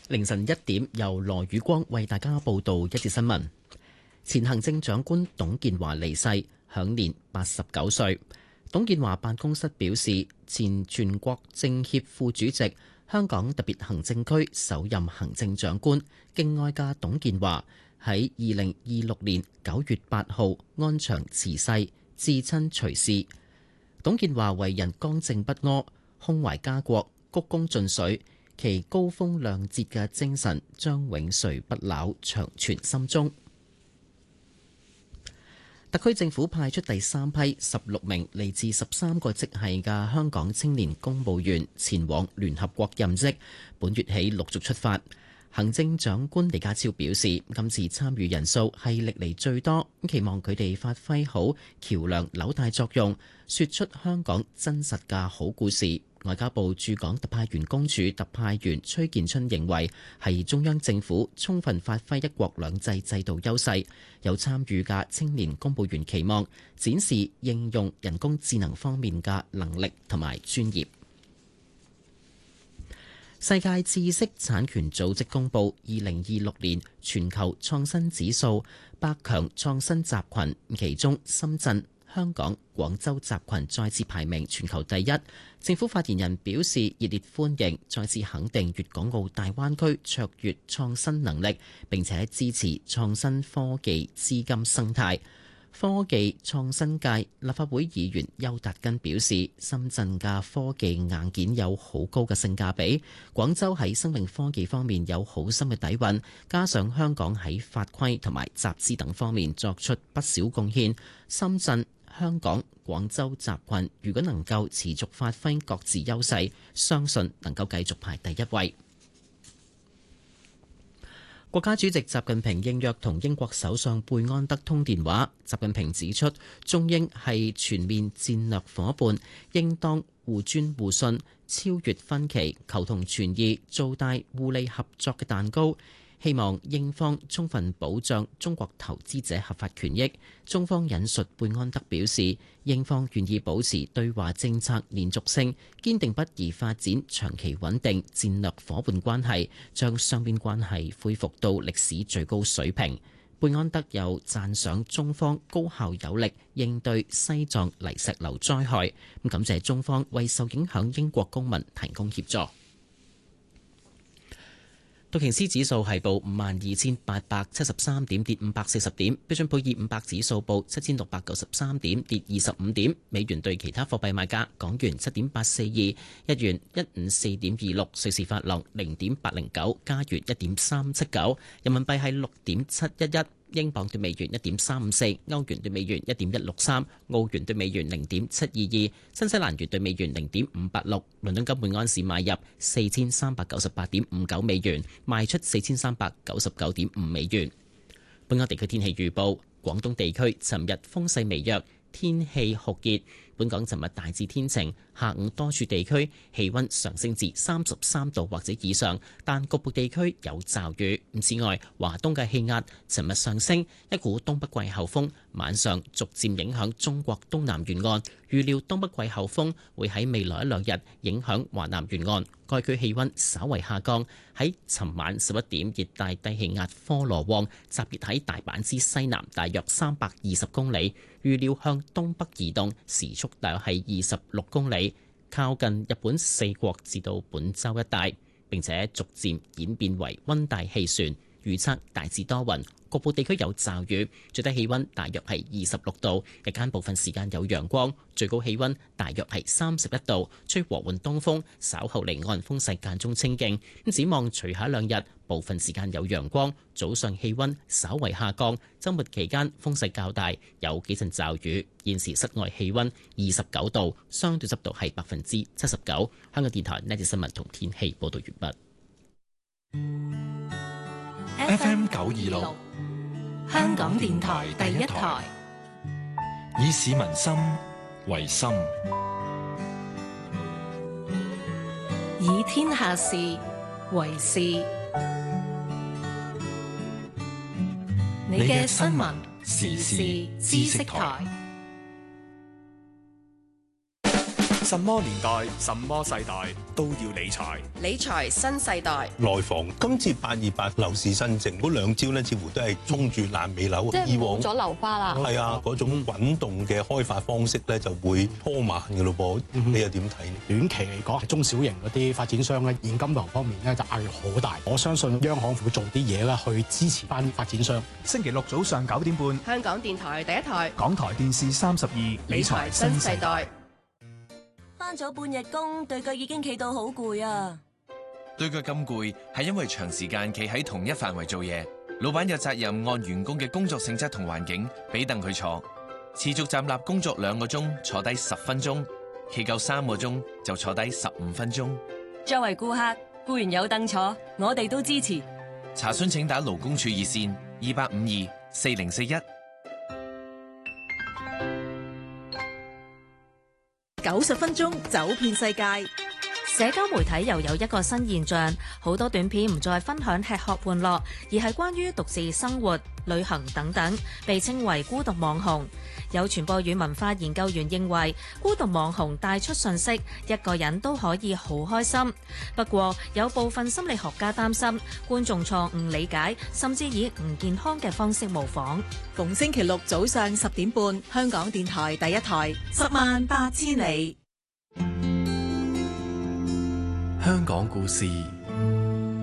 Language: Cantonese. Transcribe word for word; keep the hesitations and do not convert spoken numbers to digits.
凌晨一點，由羅宇光為大家報道一節新聞。前行政長官董建華離世，享年八十九歲。董建華辦公室表示，前全國政協副主席、香港特別行政區首任行政長官、敬愛嘅董建華喺二零二六年九月八號安詳辭世，至親隨侍。董建華為人剛正不阿，胸懷家國，鞠躬盡瘁。其高風亮節嘅精神將永垂不朽，長存心中。特區政府派出第三批十六名嚟自十三個職系嘅香港青年公務員前往聯合國任職，本月起陸續出發。行政長官李家超表示，今次參與人數係歷嚟最多，期望佢哋發揮好橋梁紐帶作用，說出香港真實嘅好故事。外交部駐港特派員公署特派員崔建春認為，係中央政府充分發揮一國兩制制度優勢，有參與嘅青年公務員期望展示應用人工智能方面嘅能力同埋專業。世界知識產權組織公佈二零二六年全球創新指數百強創新集群，其中深圳、香港、廣州集群再次排名全球第一。政府發言人表示熱烈歡迎，再次肯定粵港澳大灣區卓越創新能力，並且支持創新科技資金生態。科技創新界立法會議員邱達根表示，深圳嘅科技硬件有好高嘅性價比，廣州喺生命科技方面有好深嘅底蘊，加上香港喺法規同埋集資等方面作出不少貢獻，深圳、香港、廣州集群如果能夠持續發揮各自優勢，相信能夠繼續排第一位。國家主席習近平應約同英國首相貝安德通電話。習近平指出，中英係全面戰略夥伴，應當互尊互信，超越分歧，求同存異，做大互利合作嘅蛋糕。希望英方充分保障中國投資者合法權益。中方引述貝安德表示，英方願意保持對華政策連續性，堅定不移發展長期穩定戰略夥伴關係，將雙邊關係恢復到歷史最高水平。貝安德又讚賞中方高效有力應對西藏泥石流災害，咁感謝中方為受影響英國公民提供協助。道瓊斯指數係報五萬二千八百七十三點，跌五百四十點。標準普爾五百指數報七千六百九十三點，跌二十五點。美元對其他貨幣賣價：港元七點八四二，日元一五四點二六，瑞士法郎零點八零九，加元一點三七九，人民幣係六點七一一。英鎊對美元一點三五四，歐元對美元一點一六三，澳元對美元零點七二二，新西蘭元對美元零點五八六。倫敦金每安士買入四千三百九十八點五九美元，賣出四千三百九十九點五美元。本港地區天氣預報：廣東地區尋日風勢微弱，天氣酷熱。本港尋日大致天晴，下午多處地區氣溫上升至三十三度或者以上，但局部地區有驟雨。此外，華東嘅氣壓尋日上升，一股東北季候風晚上逐漸影響中國東南沿岸，預料東北季候風會喺未來一兩日影響華南沿岸。該區氣溫稍為下降。喺尋晚十一點，熱帶低氣壓科羅旺集結喺大阪之西南大約三百二十公里，預料向東北移動，時速大約係二十六公里，靠近日本四國至到本州一帶，並且逐漸演變為溫帶氣旋。預測大致多雲，局部地區有驟雨，最低氣溫大約係二十六度，日間部分時間有陽光，最高氣溫大約係三十一度，吹和緩東風，稍後離岸風勢間中清勁。咁展望隨下兩日，部分時間有陽光，早上氣溫稍為下降，週末期間風勢較大，有幾陣驟雨。現時室外氣溫二十九度，相對濕度係百分之七十九。香港電台呢節新聞同天氣報道完畢。 F M 九二六，香港電台第一台，以市民心為心， 以天下事為事。你嘅新聞時事知識台。 什麼年代、什麼世代都要理財。 理財新世代。 內房今次八二八樓市新政嗰兩招呢，似乎都係衝住爛尾樓。 即係冇咗樓花啦。 係啊，嗰種滾動嘅開發方式咧，就會拖慢嘅咯噃。 嗯、 你又點睇呢？ 短期嚟講，中小型嗰啲發展商咧，現金流方面咧就壓力好大。我相信央行會做啲嘢啦，去支持翻發展商。 星期六早上九點半， 香港電台第一台， 港台電視三十二，理財新世代。 返咗半日工，對腳已經企到好攰啊！ 對腳咁攰，係因為長時間企喺同一範圍做嘢。老闆有責任按員工嘅工作性質同環境，俾凳佢坐。持續站立工作兩個鐘，坐低十分鐘；企夠三個鐘，就坐低十五分鐘。 作為顧客，固然有凳坐，我哋都支持。 查詢請打勞工處熱線二八五二四零四一。 九十分鐘走遍世界。 社交媒體又有一個新現象，好多短片唔再分享吃喝玩樂，而係關於獨自生活、旅行等等，被稱為孤獨網紅。有傳播與文化研究員認為，孤獨網紅帶出訊息，一個人都可以好開心。不過，有部分心理學家擔心，觀眾錯誤理解，甚至以唔健康嘅方式模仿。 逢星期六早上十點半，香港電台第一台，十萬八千里。 香港故事